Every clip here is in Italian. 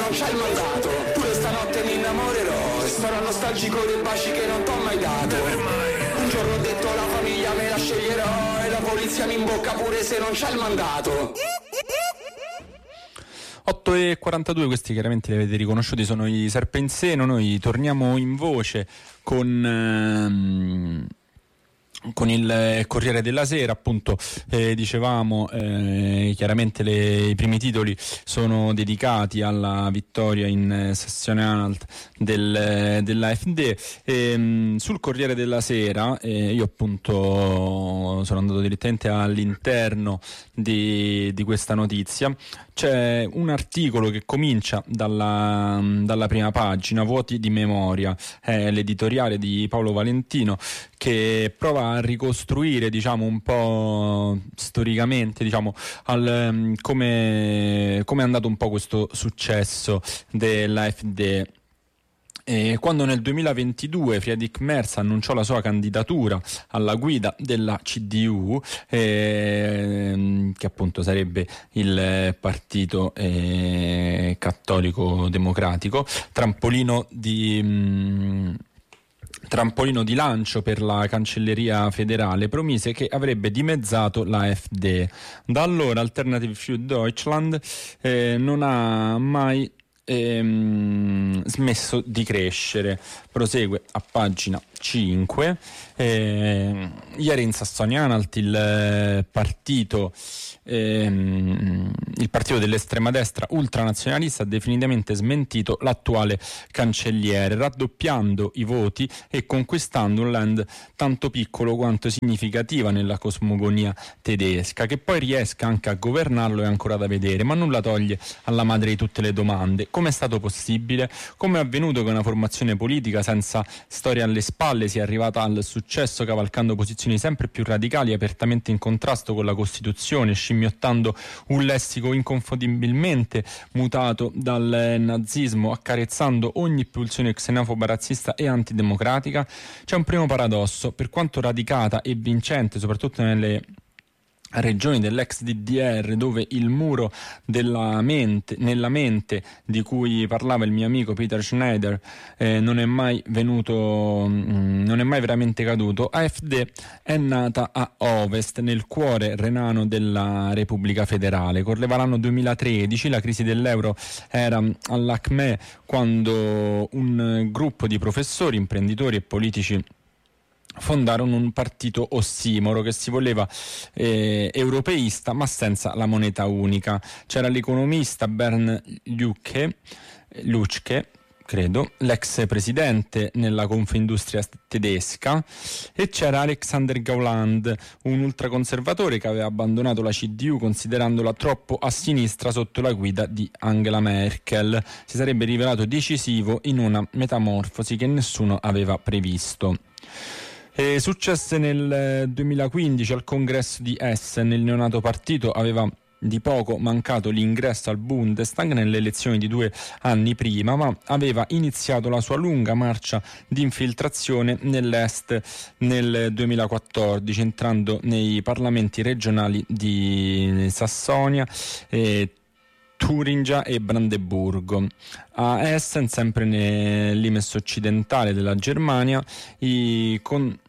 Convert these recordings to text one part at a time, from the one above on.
non c'è il mandato. Pure stanotte mi innamorerò e sarò nostalgico dei baci che non t'ho mai dato. Un giorno ho detto la famiglia me la sceglierò e la polizia mi imbocca pure se non c'è il mandato. 8:42, questi chiaramente li avete riconosciuti, sono i Serpe in Seno. Noi torniamo in voce con il Corriere della Sera, appunto. Dicevamo chiaramente i primi titoli sono dedicati alla vittoria in sessione Anhalt dell'AfD. Sul Corriere della Sera io appunto sono andato direttamente all'interno di questa notizia. C'è un articolo che comincia dalla prima pagina, Vuoti di memoria, è l'editoriale di Paolo Valentino, che prova a ricostruire, diciamo, un po' storicamente, diciamo, come è andato un po' questo successo dell'AfD. Quando nel 2022 Friedrich Merz annunciò la sua candidatura alla guida della CDU, che appunto sarebbe il partito cattolico democratico, trampolino di lancio per la cancelleria federale, promise che avrebbe dimezzato l'AfD. Da allora Alternative für Deutschland non ha mai smesso di crescere. Prosegue a pagina 5. Ieri in Sassonia-Anhalt il partito dell'estrema destra ultranazionalista ha definitivamente smentito l'attuale cancelliere, raddoppiando i voti e conquistando un land tanto piccolo quanto significativa nella cosmogonia tedesca. Che poi riesca anche a governarlo è ancora da vedere, ma nulla toglie alla madre di tutte le domande: come è stato possibile? Come è avvenuto che una formazione politica senza storia alle spalle sia arrivata al successo cavalcando posizioni sempre più radicali, apertamente in contrasto con la Costituzione, scimmiottando un lessico inconfondibilmente mutato dal nazismo, accarezzando ogni pulsione xenofoba, razzista e antidemocratica? C'è un primo paradosso: per quanto radicata e vincente soprattutto nelle regioni dell'ex DDR, dove il muro nella mente di cui parlava il mio amico Peter Schneider non è mai veramente caduto, AfD è nata a ovest, nel cuore renano della Repubblica Federale. Correva l'anno 2013, la crisi dell'euro era all'acme quando un gruppo di professori, imprenditori e politici fondarono un partito ossimoro che si voleva europeista ma senza la moneta unica. C'era l'economista Bernd Lucke, credo, l'ex presidente nella Confindustria tedesca, e c'era Alexander Gauland, un ultraconservatore che aveva abbandonato la CDU considerandola troppo a sinistra sotto la guida di Angela Merkel. Si sarebbe rivelato decisivo in una metamorfosi che nessuno aveva previsto. Successe nel 2015 al congresso di Essen. Il neonato partito aveva di poco mancato l'ingresso al Bundestag nelle elezioni di 2 anni prima, ma aveva iniziato la sua lunga marcia di infiltrazione nell'est nel 2014, entrando nei parlamenti regionali di Sassonia, Turingia e Brandeburgo. A Essen, sempre nell'Imes occidentale della Germania, i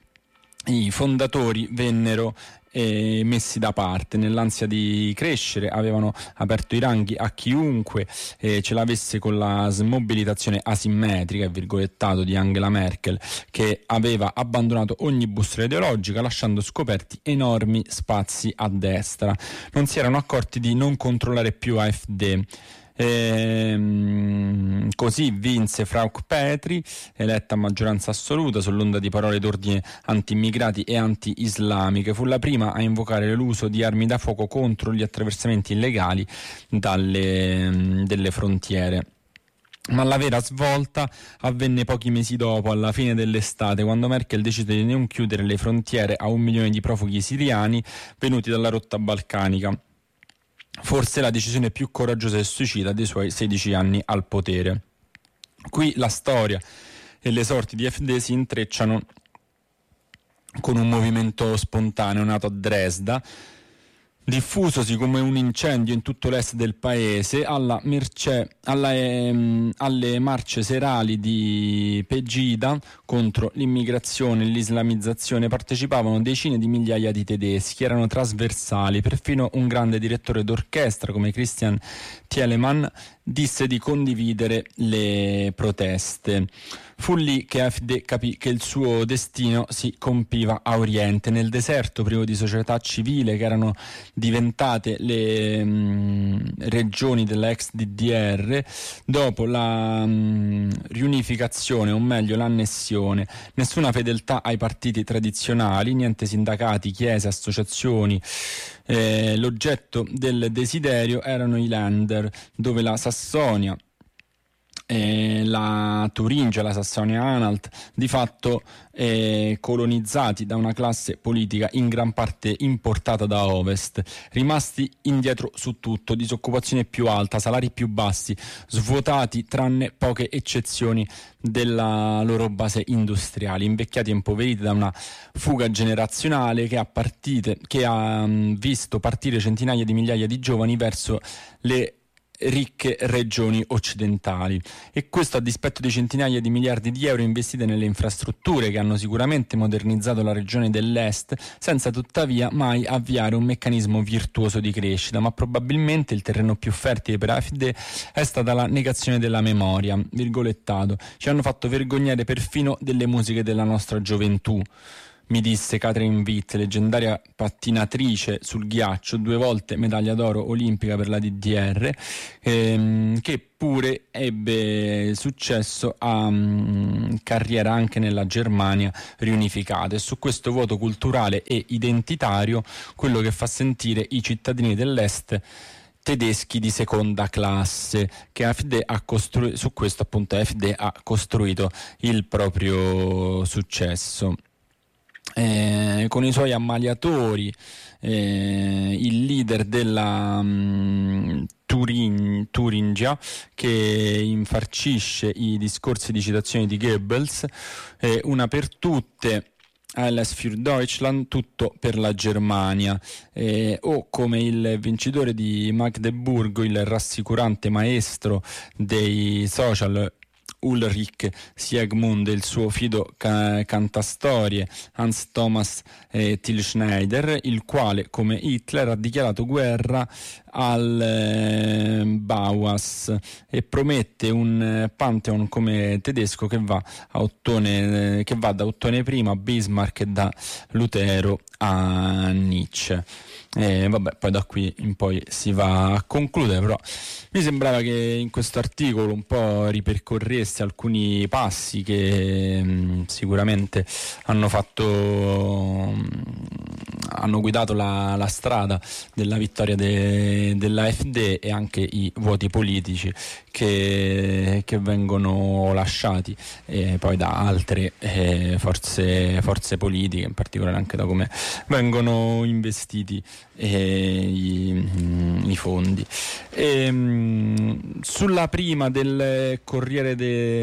fondatori vennero messi da parte. Nell'ansia di crescere avevano aperto i ranghi a chiunque ce l'avesse con la smobilitazione asimmetrica, virgolettato, di Angela Merkel, che aveva abbandonato ogni bussola ideologica lasciando scoperti enormi spazi a destra. Non si erano accorti di non controllare più AfD. Così vinse Frauke Petry, eletta a maggioranza assoluta sull'onda di parole d'ordine anti-immigrati e anti-islamiche. Fu la prima a invocare l'uso di armi da fuoco contro gli attraversamenti illegali delle frontiere. Ma la vera svolta avvenne pochi mesi dopo, alla fine dell'estate, quando Merkel decise di non chiudere le frontiere a 1 milione di profughi siriani venuti dalla rotta balcanica. Forse la decisione più coraggiosa e suicida dei suoi 16 anni al potere. Qui la storia e le sorti di AfD si intrecciano con un movimento spontaneo nato a Dresda diffusosi come un incendio in tutto l'est del paese. Alle marce serali di Pegida contro l'immigrazione e l'islamizzazione partecipavano decine di migliaia di tedeschi, erano trasversali, perfino un grande direttore d'orchestra come Christian Thielemann disse di condividere le proteste. Fu lì che AfD capì che il suo destino si compiva a Oriente, nel deserto privo di società civile che erano diventate le regioni della ex DDR dopo la riunificazione, o meglio l'annessione. Nessuna fedeltà ai partiti tradizionali, niente sindacati, chiese, associazioni. L'oggetto del desiderio erano i Länder, dove la Sassonia, la Turingia, la Sassonia-Anhalt, di fatto colonizzati da una classe politica in gran parte importata da ovest, rimasti indietro su tutto, disoccupazione più alta, salari più bassi, svuotati tranne poche eccezioni della loro base industriale, invecchiati e impoveriti da una fuga generazionale che ha visto partire centinaia di migliaia di giovani verso le ricche regioni occidentali, e questo a dispetto di centinaia di miliardi di euro investite nelle infrastrutture che hanno sicuramente modernizzato la regione dell'est, senza tuttavia mai avviare un meccanismo virtuoso di crescita. Ma probabilmente il terreno più fertile per AfD è stata la negazione della memoria. Virgolettato: ci hanno fatto vergognare perfino delle musiche della nostra gioventù, mi disse Catherine Witt, leggendaria pattinatrice sul ghiaccio, 2 volte medaglia d'oro olimpica per la DDR, che pure ebbe successo a carriera anche nella Germania riunificata. E su questo vuoto culturale e identitario, quello che fa sentire i cittadini dell'est tedeschi di seconda classe, che AfD ha costruito. Su questo appunto AfD ha costruito il proprio successo. Con i suoi ammaliatori, il leader della Turingia, che infarcisce i discorsi di citazione di Goebbels, una per tutte, Alles für Deutschland, tutto per la Germania, o come il vincitore di Magdeburgo, il rassicurante maestro dei social Ulrich Siegmund e il suo fido cantastorie Hans Thomas Tilschneider, il quale come Hitler ha dichiarato guerra al Bauhaus e promette un Pantheon come tedesco che va da Ottone I a Bismarck e da Lutero a Nietzsche. Poi da qui in poi si va a concludere, però mi sembrava che in questo articolo un po' ripercorresse alcuni passi che sicuramente hanno guidato la strada della vittoria dell'AfD, e anche i vuoti politici che vengono lasciati poi da altre forze politiche, in particolare anche da come vengono investiti i fondi. Sulla prima del Corriere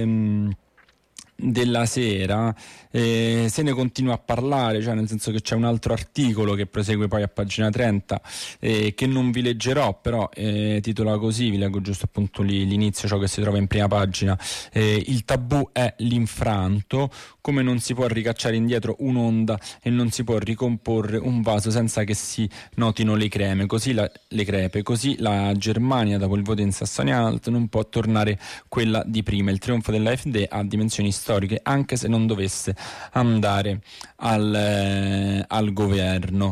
della Sera se ne continua a parlare, cioè nel senso che c'è un altro articolo che prosegue poi a pagina 30 che non vi leggerò, però titola così, vi leggo giusto appunto l'inizio, ciò che si trova in prima pagina: il tabù è l'infranto, come non si può ricacciare indietro un'onda e non si può ricomporre un vaso senza che si notino le crepe, così la Germania dopo il voto in Sassonia-Anhalt non può tornare quella di prima. Il trionfo dell'AfD ha dimensioni storiche anche se non dovesse andare al governo.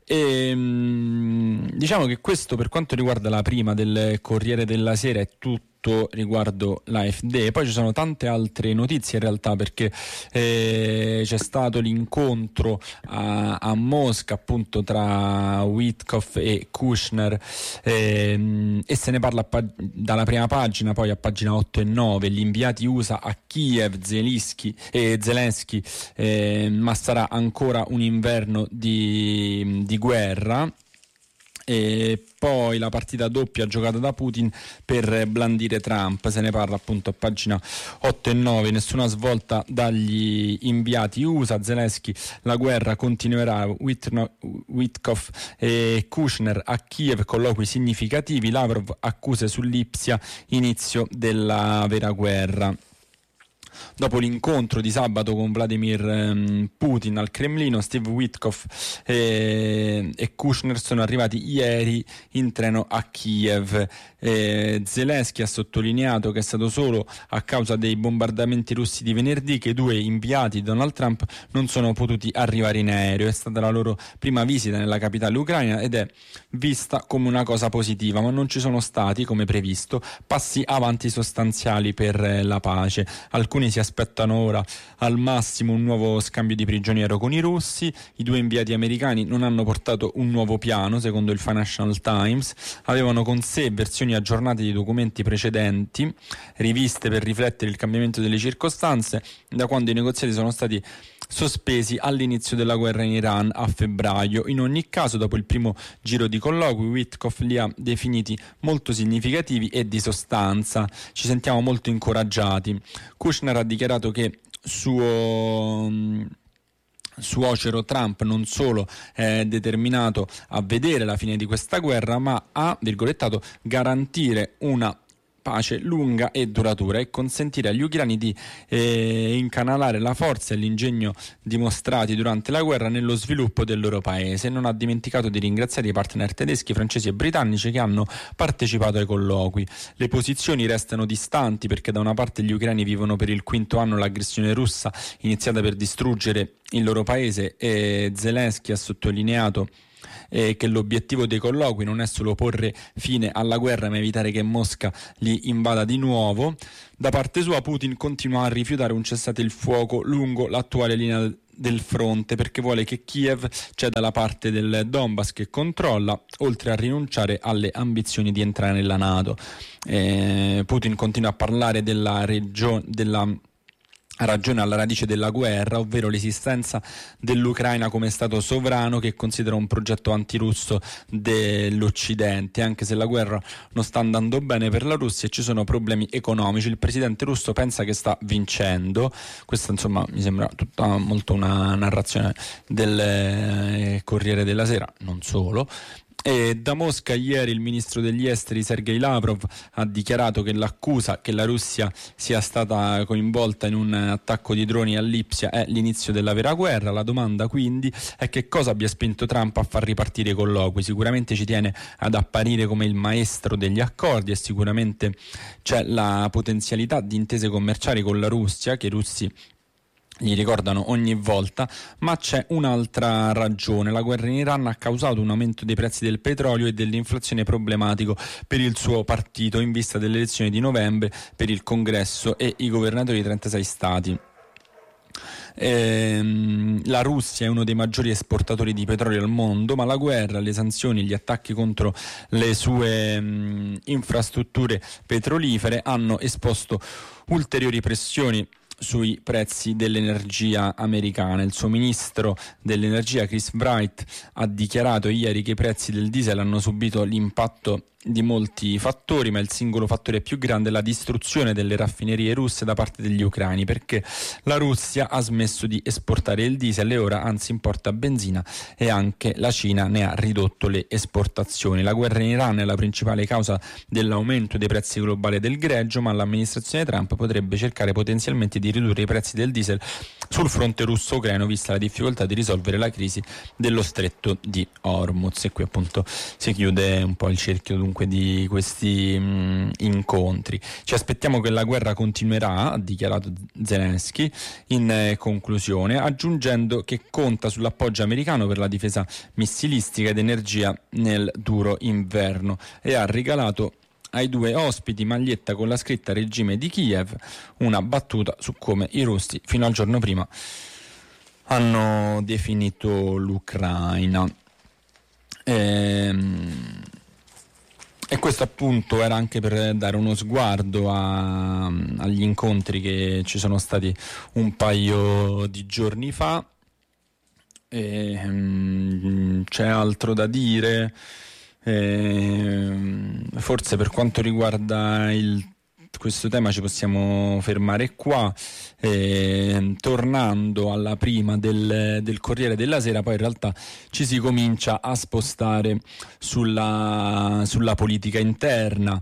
Diciamo che questo, per quanto riguarda la prima del Corriere della Sera, è tutto riguardo l'AfD. Poi ci sono tante altre notizie in realtà, perché c'è stato l'incontro a Mosca appunto tra Witkoff e Kushner, e se ne parla dalla prima pagina, poi a pagina 8 e 9, gli inviati USA a Kiev, Zelensky, ma sarà ancora un inverno di guerra. E poi la partita doppia giocata da Putin per blandire Trump, se ne parla appunto a pagina 8 e 9. Nessuna svolta dagli inviati USA. Zelensky: la guerra continuerà. Witkoff e Kushner a Kiev, colloqui significativi. Lavrov: accuse su Lipsia, inizio della vera guerra. Dopo l'incontro di sabato con Vladimir Putin al Cremlino, Steve Witkoff e Kushner sono arrivati ieri in treno a Kiev. Zelensky ha sottolineato che è stato solo a causa dei bombardamenti russi di venerdì che i due inviati di Donald Trump non sono potuti arrivare in aereo. È stata la loro prima visita nella capitale ucraina ed è vista come una cosa positiva, ma non ci sono stati, come previsto, passi avanti sostanziali per la pace. Alcuni si aspettano ora al massimo un nuovo scambio di prigioniero con i russi. I due inviati americani non hanno portato un nuovo piano, secondo il Financial Times. Avevano con sé versioni aggiornate di documenti precedenti, riviste per riflettere il cambiamento delle circostanze da quando i negoziati sono stati sospesi all'inizio della guerra in Iran a febbraio. In ogni caso, dopo il primo giro di colloqui, Witkoff li ha definiti molto significativi e di sostanza. Ci sentiamo molto incoraggiati. Kushner ha dichiarato che suocero Trump non solo è determinato a vedere la fine di questa guerra, ma a, virgolettato, garantire una pace lunga e duratura e consentire agli ucraini di incanalare la forza e l'ingegno dimostrati durante la guerra nello sviluppo del loro paese. Non ha dimenticato di ringraziare i partner tedeschi, francesi e britannici che hanno partecipato ai colloqui. Le posizioni restano distanti perché da una parte gli ucraini vivono per il quinto anno l'aggressione russa iniziata per distruggere il loro paese e Zelensky ha sottolineato che l'obiettivo dei colloqui non è solo porre fine alla guerra ma evitare che Mosca li invada di nuovo. Da parte sua Putin continua a rifiutare un cessate il fuoco lungo l'attuale linea del fronte perché vuole che Kiev ceda la parte del Donbass che controlla, oltre a rinunciare alle ambizioni di entrare nella NATO. Putin continua a parlare della ragione alla radice della guerra, ovvero l'esistenza dell'Ucraina come stato sovrano che considera un progetto antirusso dell'Occidente. Anche se la guerra non sta andando bene per la Russia e ci sono problemi economici, il presidente russo pensa che sta vincendo. Questa insomma mi sembra tutta molto una narrazione del Corriere della Sera, non solo. E da Mosca ieri il ministro degli esteri Sergei Lavrov ha dichiarato che l'accusa che la Russia sia stata coinvolta in un attacco di droni a Lipsia è l'inizio della vera guerra. La domanda quindi è che cosa abbia spinto Trump a far ripartire i colloqui. Sicuramente ci tiene ad apparire come il maestro degli accordi e sicuramente c'è la potenzialità di intese commerciali con la Russia che i russi gli ricordano ogni volta, ma c'è un'altra ragione. La guerra in Iran ha causato un aumento dei prezzi del petrolio e dell'inflazione problematico per il suo partito in vista delle elezioni di novembre per il Congresso e i governatori di 36 stati. La Russia è uno dei maggiori esportatori di petrolio al mondo, ma la guerra, le sanzioni e gli attacchi contro le sue infrastrutture petrolifere hanno esposto ulteriori pressioni sui prezzi dell'energia americana. Il suo ministro dell'energia Chris Wright ha dichiarato ieri che i prezzi del diesel hanno subito l'impatto di molti fattori, ma il singolo fattore più grande è la distruzione delle raffinerie russe da parte degli ucraini, perché la Russia ha smesso di esportare il diesel e ora anzi importa benzina e anche la Cina ne ha ridotto le esportazioni. La guerra in Iran è la principale causa dell'aumento dei prezzi globali del greggio, ma l'amministrazione Trump potrebbe cercare potenzialmente di ridurre i prezzi del diesel sul fronte russo-ucraino vista la difficoltà di risolvere la crisi dello stretto di Hormuz. E qui appunto si chiude un po' il cerchio dunque di questi incontri. Ci aspettiamo che la guerra continuerà, ha dichiarato Zelensky in conclusione, aggiungendo che conta sull'appoggio americano per la difesa missilistica ed energia nel duro inverno e ha regalato ai due ospiti maglietta con la scritta regime di Kiev, una battuta su come i russi fino al giorno prima hanno definito l'Ucraina. E questo appunto era anche per dare uno sguardo agli incontri che ci sono stati un paio di giorni fa. C'è altro da dire? Forse per quanto riguarda questo tema ci possiamo fermare qua, tornando alla prima del Corriere della Sera. Poi in realtà ci si comincia a spostare sulla politica interna.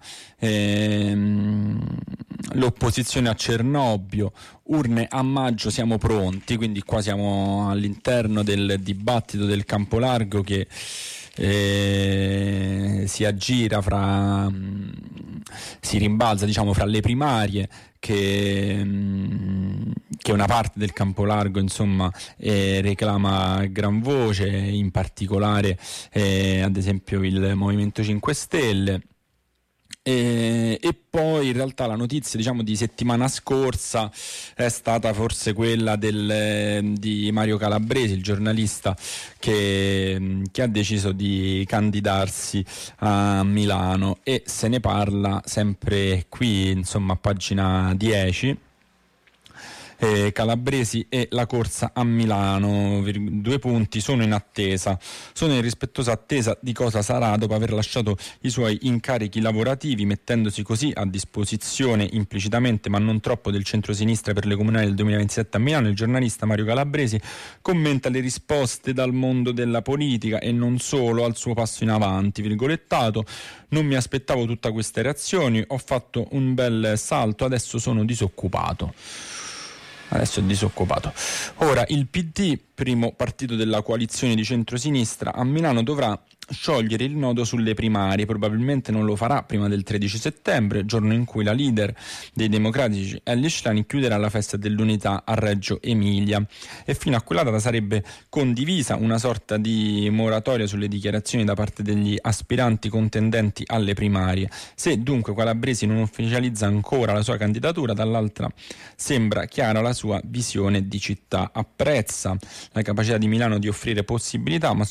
L'opposizione a Cernobbio, urne a maggio, siamo pronti, quindi qua siamo all'interno del dibattito del campo largo che si aggira si rimbalza, diciamo, fra le primarie che una parte del campo largo, insomma, reclama a gran voce, in particolare ad esempio il Movimento 5 Stelle. E poi in realtà la notizia, diciamo, di settimana scorsa è stata forse quella di Mario Calabresi, il giornalista che ha deciso di candidarsi a Milano, e se ne parla sempre qui, insomma, a pagina 10. Calabresi e la corsa a Milano, 2 punti, sono in rispettosa attesa di cosa sarà dopo aver lasciato i suoi incarichi lavorativi, mettendosi così a disposizione implicitamente ma non troppo del centrosinistra per le comunali del 2027 a Milano. Il giornalista Mario Calabresi commenta le risposte dal mondo della politica e non solo al suo passo in avanti, virgolettato: non mi aspettavo tutte queste reazioni, ho fatto un bel salto, adesso sono disoccupato. Ora il PD, primo partito della coalizione di centrosinistra a Milano, dovrà sciogliere il nodo sulle primarie. Probabilmente non lo farà prima del 13 settembre, giorno in cui la leader dei democratici Elly Schlein chiuderà la festa dell'unità a Reggio Emilia, e fino a quella data sarebbe condivisa una sorta di moratoria sulle dichiarazioni da parte degli aspiranti contendenti alle primarie. Se dunque Calabresi non ufficializza ancora la sua candidatura, dall'altra sembra chiara la sua visione di città. Apprezza la capacità di Milano di offrire possibilità, ma